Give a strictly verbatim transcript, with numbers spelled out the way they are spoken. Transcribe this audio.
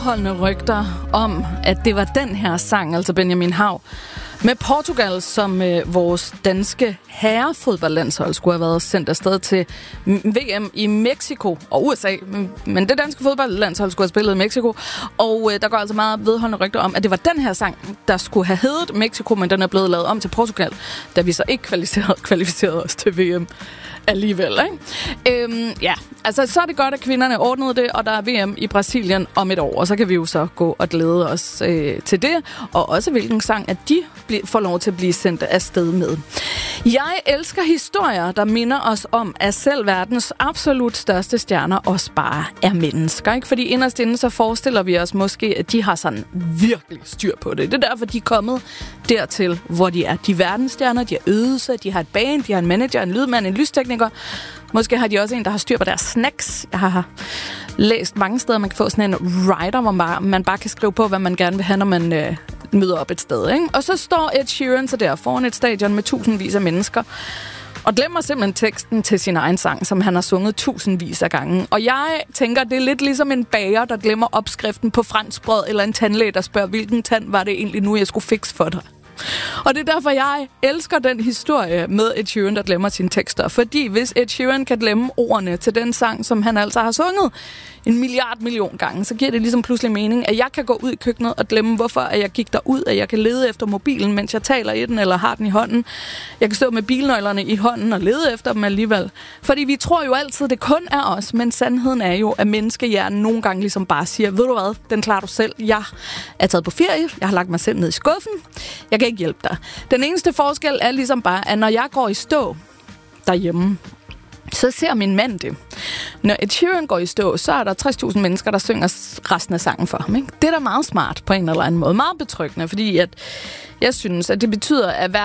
Holdende rygter om, at det var den her sang, altså Benjamin Hav, med Portugal, som øh, vores danske herrefodboldlandshold skulle have været sendt afsted til V M i Mexico og U S A. Men det danske fodboldlandshold skulle have spillet i Mexico, og øh, der går altså meget vedholdende rygter om, at det var den her sang, der skulle have heddet Mexico, men den er blevet lavet om til Portugal, da vi så ikke kvalificerede, kvalificerede os til V M alligevel, ikke? Øhm, ja, altså så er det godt, at kvinderne ordnede det, og der er V M i Brasilien om et år, og så kan vi jo så gå og glæde os øh, til det, og også hvilken sang, at de bl- får lov til at blive sendt afsted med. Jeg elsker historier, der minder os om, at selv verdens absolut største stjerner også bare er mennesker, ikke? Fordi inderst inde så forestiller vi os måske, at de har sådan virkelig styr på det. Det er derfor, de er kommet dertil, hvor de er. De er verdensstjerner, de har øvet sig, de har et band, de har en manager, en lydmand, en lystekniker. Måske har de også en, der har styr på deres snacks. Jeg har læst mange steder, man kan få sådan en writer, hvor man, man bare kan skrive på, hvad man gerne vil have, når man øh, møder op et sted, ikke? Og så står Ed Sheeran så der foran et stadion med tusindvis af mennesker, og glemmer simpelthen teksten til sin egen sang, som han har sunget tusindvis af gange. Og jeg tænker, det er lidt ligesom en bager, der glemmer opskriften på franskbrød, eller en tandlæge, der spørger, hvilken tand var det egentlig nu, jeg skulle fikse for dig. Og det er derfor, jeg elsker den historie med Ed Sheeran, der glemmer sine tekster. Fordi hvis Ed Sheeran kan glemme ordene til den sang, som han altså har sunget en milliard million gange, så giver det ligesom pludselig mening, at jeg kan gå ud i køkkenet og glemme, hvorfor at jeg gik derud, at jeg kan lede efter mobilen, mens jeg taler i den eller har den i hånden. Jeg kan stå med bilnøglerne i hånden og lede efter dem alligevel. Fordi vi tror jo altid, det kun er os, men sandheden er jo, at menneskehjernen nogle gange ligesom bare siger, ved du hvad, den klarer du selv. Jeg er taget på ferie, jeg har lagt mig selv ned i skuffen, jeg kan ikke hjælpe dig. Den eneste forskel er ligesom bare, at når jeg går i stå derhjemme, så ser min mand det. Når Ed Sheeran går i stå, så er der tres tusind mennesker, der synger resten af sangen for ham, ikke? Det er da meget smart på en eller anden måde. Meget betryggende, fordi at jeg synes, at det betyder, at